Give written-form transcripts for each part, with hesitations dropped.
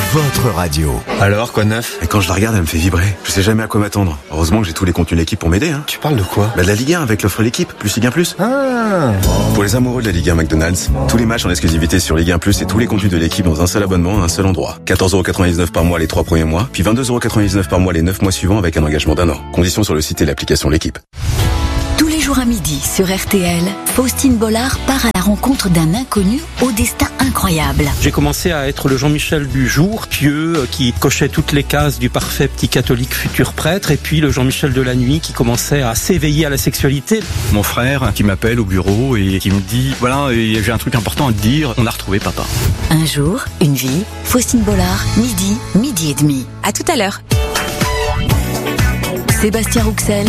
votre radio. Alors, quoi de neuf ? Et quand je la regarde, elle me fait vibrer. Je sais jamais à quoi m'attendre. Heureusement que j'ai tous les contenus de l'équipe pour m'aider. Tu parles de quoi ? De la Ligue 1 avec l'offre l'équipe, plus Ligue 1 plus. Ah. Pour les amoureux de la Ligue 1 McDonald's, tous les matchs en exclusivité sur Ligue 1 plus et tous les contenus de l'équipe dans un seul abonnement à un seul endroit. 14,99€ par mois les 3 premiers mois, puis 22,99€ par mois les 9 mois suivants avec un engagement d'1 an. Conditions sur le site et l'application L'équipe. Tous les jours à midi sur RTL, Faustine Bollard part à la rencontre d'un inconnu au destin incroyable. J'ai commencé à être le Jean-Michel du jour, pieux, qui cochait toutes les cases du parfait petit catholique futur prêtre, et puis le Jean-Michel de la nuit qui commençait à s'éveiller à la sexualité. Mon frère qui m'appelle au bureau et qui me dit « Voilà, j'ai un truc important à te dire, on a retrouvé papa ». Un jour, une vie, Faustine Bollard, midi et demi. À tout à l'heure. Sébastien Rouxel,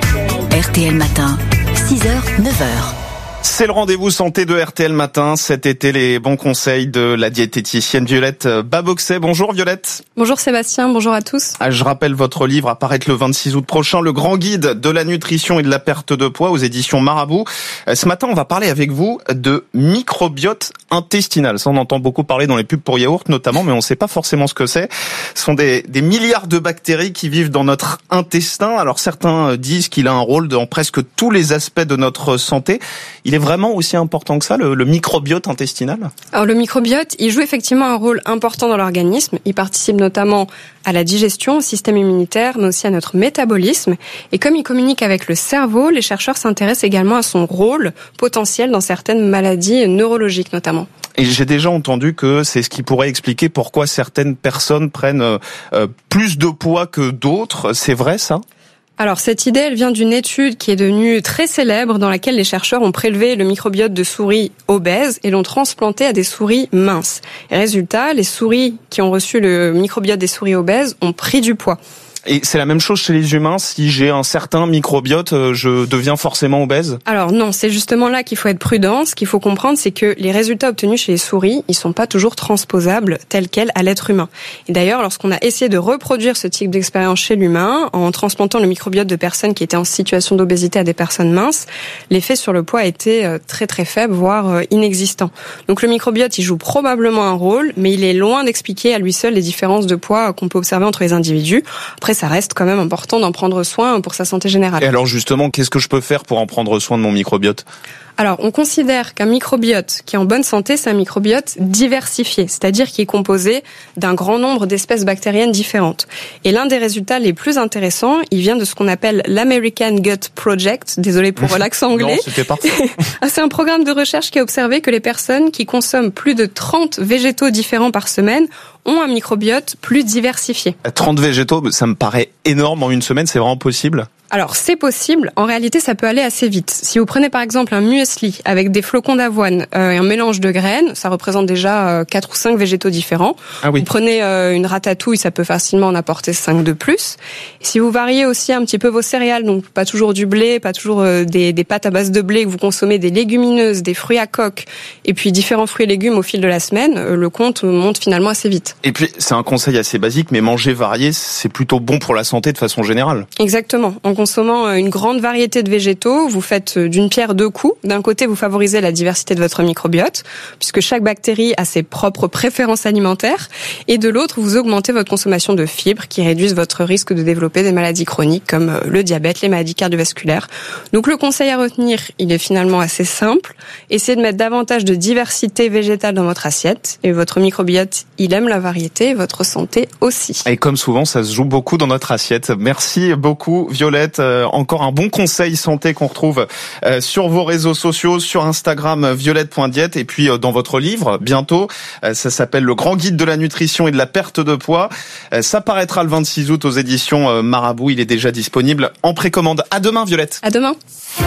RTL Matin, 6h, 9h. C'est le rendez-vous santé de RTL Matin. Cet été, les bons conseils de la diététicienne Violette Baboxet. Bonjour Violette. Bonjour Sébastien, bonjour à tous. Je rappelle votre livre à paraître le 26 août prochain, Le Grand Guide de la nutrition et de la perte de poids aux éditions Marabout. Ce matin, on va parler avec vous de microbiote intestinal. Ça, on entend beaucoup parler dans les pubs pour yaourt notamment, mais on ne sait pas forcément ce que c'est. Ce sont des milliards de bactéries qui vivent dans notre intestin. Alors certains disent qu'il a un rôle dans presque tous les aspects de notre santé. Il est vraiment aussi important que ça, le microbiote intestinal ? Alors le microbiote, il joue effectivement un rôle important dans l'organisme. Il participe notamment à la digestion, au système immunitaire, mais aussi à notre métabolisme. Et comme il communique avec le cerveau, les chercheurs s'intéressent également à son rôle potentiel dans certaines maladies neurologiques notamment. Et j'ai déjà entendu que c'est ce qui pourrait expliquer pourquoi certaines personnes prennent plus de poids que d'autres. C'est vrai ça ? Alors cette idée, elle vient d'une étude qui est devenue très célèbre dans laquelle les chercheurs ont prélevé le microbiote de souris obèses et l'ont transplanté à des souris minces. Et résultat, les souris qui ont reçu le microbiote des souris obèses ont pris du poids. Et c'est la même chose chez les humains, si j'ai un certain microbiote, je deviens forcément obèse ? Alors non, c'est justement là qu'il faut être prudent. Ce qu'il faut comprendre, c'est que les résultats obtenus chez les souris, ils sont pas toujours transposables tels quels à l'être humain. Et d'ailleurs, lorsqu'on a essayé de reproduire ce type d'expérience chez l'humain, en transplantant le microbiote de personnes qui étaient en situation d'obésité à des personnes minces, l'effet sur le poids était très très faible, voire inexistant. Donc le microbiote, il joue probablement un rôle, mais il est loin d'expliquer à lui seul les différences de poids qu'on peut observer entre les individus. Après, ça reste quand même important d'en prendre soin pour sa santé générale. Et alors justement, qu'est-ce que je peux faire pour en prendre soin de mon microbiote ? Alors, on considère qu'un microbiote qui est en bonne santé, c'est un microbiote diversifié, c'est-à-dire qui est composé d'un grand nombre d'espèces bactériennes différentes. Et l'un des résultats les plus intéressants, il vient de ce qu'on appelle l'American Gut Project. Désolé pour l'accent anglais. Non, c'était parfait. C'est un programme de recherche qui a observé que les personnes qui consomment plus de 30 végétaux différents par semaine ont un microbiote plus diversifié. 30 végétaux, ça me paraît énorme en une semaine, c'est vraiment possible ? Alors, c'est possible. En réalité, ça peut aller assez vite. Si vous prenez par exemple un muesli avec des flocons d'avoine et un mélange de graines, ça représente déjà 4 ou 5 végétaux différents. Ah oui. Vous prenez une ratatouille, ça peut facilement en apporter 5 de plus. Et si vous variez aussi un petit peu vos céréales, donc pas toujours du blé, pas toujours des pâtes à base de blé, que vous consommez des légumineuses, des fruits à coque, et puis différents fruits et légumes au fil de la semaine, le compte monte finalement assez vite. Et puis, c'est un conseil assez basique, mais manger varié, c'est plutôt bon pour la santé de façon générale. Exactement. En consommant une grande variété de végétaux, vous faites d'une pierre deux coups. D'un côté, vous favorisez la diversité de votre microbiote, puisque chaque bactérie a ses propres préférences alimentaires. Et de l'autre, vous augmentez votre consommation de fibres qui réduisent votre risque de développer des maladies chroniques comme le diabète, les maladies cardiovasculaires. Donc le conseil à retenir, il est finalement assez simple. Essayez de mettre davantage de diversité végétale dans votre assiette. Et votre microbiote, il aime la variété, votre santé aussi. Et comme souvent, ça se joue beaucoup dans notre assiette. Merci beaucoup Violette. Encore un bon conseil santé qu'on retrouve sur vos réseaux sociaux, sur Instagram violette.diète et puis dans votre livre bientôt. Ça s'appelle Le Grand Guide de la nutrition et de la perte de poids. Ça paraîtra le 26 août aux éditions Marabout. Il est déjà disponible en précommande. À demain Violette. À demain.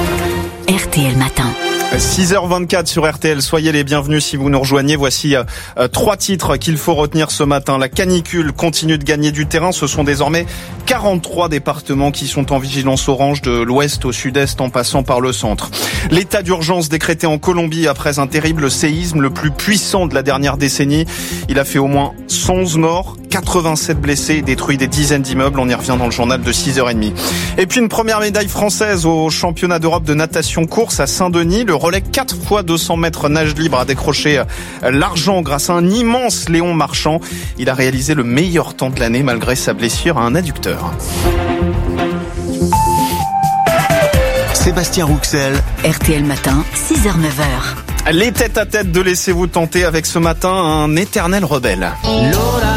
RTL Matin. 6h24 sur RTL, soyez les bienvenus si vous nous rejoignez. Voici 3 titres qu'il faut retenir ce matin. La canicule continue de gagner du terrain. Ce sont désormais 43 départements qui sont en vigilance orange de l'ouest au sud-est en passant par le centre. L'état d'urgence décrété en Colombie après un terrible séisme, le plus puissant de la dernière décennie. Il a fait au moins 11 morts, 87 blessés et détruit des dizaines d'immeubles. On y revient dans le journal de 6h30. Et puis une première médaille française au championnat d'Europe de natation course à Saint-Denis. Le relais 4 x 200 mètres nage libre a décroché l'argent grâce à un immense Léon Marchand. Il a réalisé le meilleur temps de l'année malgré sa blessure à un adducteur. Sébastien Rouxel. RTL Matin, 6h-9h. Les tête-à-tête de Laissez-vous tenter avec ce matin un éternel rebelle. Lola,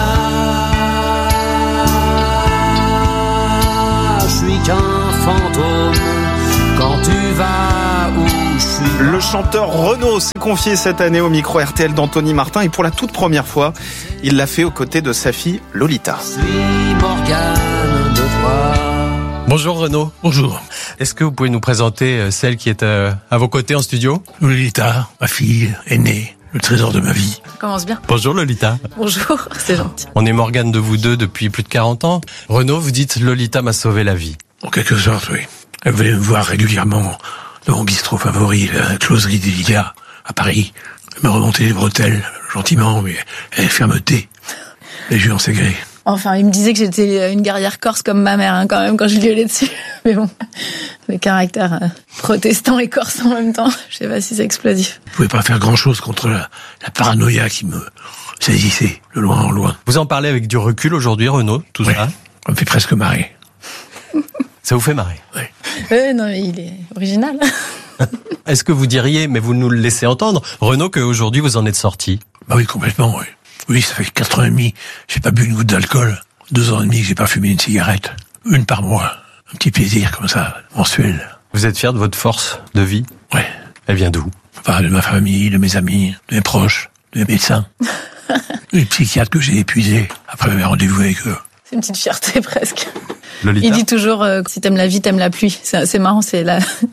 je suis qu'un fantôme quand tu vas où je suis. Le chanteur Renaud s'est confié cette année au micro RTL d'Anthony Martin et pour la toute première fois, il l'a fait aux côtés de sa fille Lolita. Je suis Morgane de toi. Bonjour Renaud. Bonjour. Est-ce que vous pouvez nous présenter celle qui est à vos côtés en studio? Lolita, ma fille aînée, le trésor de ma vie. Ça commence bien. Bonjour Lolita. Bonjour, c'est gentil. On est Morgane de vous deux depuis plus de 40 ans. Renaud, vous dites Lolita m'a sauvé la vie. En quelque sorte, oui. Elle venait me voir régulièrement dans mon bistrot favori, la closerie des Lilas, à Paris. Elle me remontait les bretelles, gentiment, mais elle fermeté. Et je lui en sais gré. Enfin, il me disait que j'étais une guerrière corse comme ma mère, quand même, quand je gueulais dessus. Mais bon, le caractère protestant et corse en même temps, je sais pas si c'est explosif. Je pouvais pas faire grand-chose contre la paranoïa qui me saisissait de loin en loin. Vous en parlez avec du recul aujourd'hui, Renaud, tout ça? Ça me fait presque marrer. Ça vous fait marrer? Oui. Non, mais il est original. Est-ce que vous diriez, mais vous nous le laissez entendre, Renaud, qu'aujourd'hui vous en êtes sorti? Bah oui, complètement, oui. Oui, ça fait 4 ans et demi, j'ai pas bu une goutte d'alcool. 2 ans et demi que j'ai pas fumé une cigarette. Une par mois. Un petit plaisir comme ça, mensuel. Vous êtes fier de votre force de vie? Ouais. Elle vient d'où? Enfin, de ma famille, de mes amis, de mes proches, de mes médecins. Les psychiatres que j'ai épuisés après mes rendez-vous avec eux. C'est une petite fierté presque. Lolita. Il dit toujours si t'aimes la vie, t'aimes la pluie. C'est marrant, c'est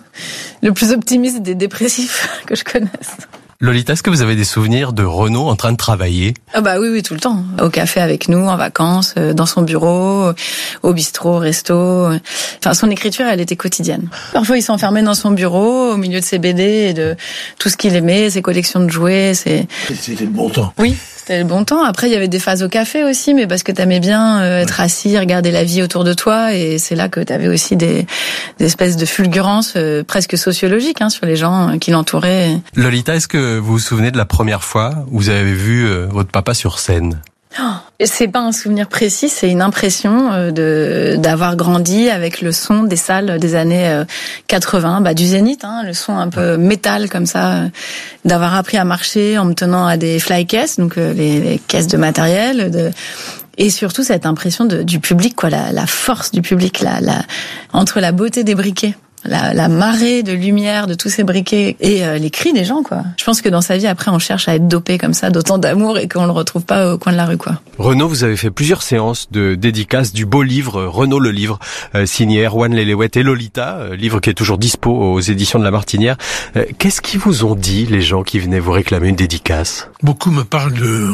le plus optimiste des dépressifs que je connaisse. Lolita, est-ce que vous avez des souvenirs de Renaud en train de travailler? Ah bah oui, tout le temps. Au café avec nous, en vacances, dans son bureau, au bistrot, au resto. Enfin, son écriture, elle était quotidienne. Parfois, il s'enfermait dans son bureau, au milieu de ses BD et de tout ce qu'il aimait, ses collections de jouets. C'était le bon temps. Oui, c'était le bon temps. Après, il y avait des phases au café aussi, mais parce que t'aimais bien être assis, regarder la vie autour de toi. Et c'est là que t'avais aussi des espèces de fulgurances presque sociologiques sur les gens qui l'entouraient. Lolita, est-ce que vous vous souvenez de la première fois où vous avez vu votre papa sur scène? C'est pas un souvenir précis, c'est une impression d'avoir grandi avec le son des salles des années 80, du Zénith, le son un peu métal comme ça, d'avoir appris à marcher en me tenant à des fly cases, donc les caisses de matériel, et surtout cette impression du public, quoi, la force du public, entre la beauté des briquets. La marée de lumière de tous ces briquets et les cris des gens, quoi. Je pense que dans sa vie, après, on cherche à être dopé comme ça, d'autant d'amour et qu'on le retrouve pas au coin de la rue, quoi. Renaud, vous avez fait plusieurs séances de dédicaces du beau livre, Renaud le livre, signé Erwan Lelewet et Lolita, livre qui est toujours dispo aux éditions de La Martinière. Qu'est-ce qu'ils vous ont dit, les gens qui venaient vous réclamer une dédicace? Beaucoup me parlent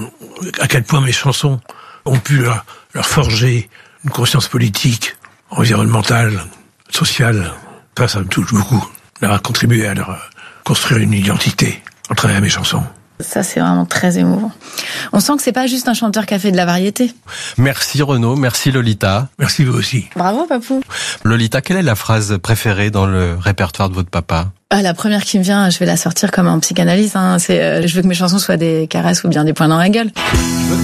à quel point mes chansons ont pu leur forger une conscience politique, environnementale, sociale. Ça me touche beaucoup, d'avoir contribué à leur construire une identité en travers mes chansons. Ça, c'est vraiment très émouvant. On sent que c'est pas juste un chanteur qui a fait de la variété. Merci Renaud, merci Lolita. Merci vous aussi. Bravo, papou. Lolita, quelle est la phrase préférée dans le répertoire de votre papa? La première qui me vient, je vais la sortir comme en psychanalyse. C'est je veux que mes chansons soient des caresses ou bien des poings dans la gueule.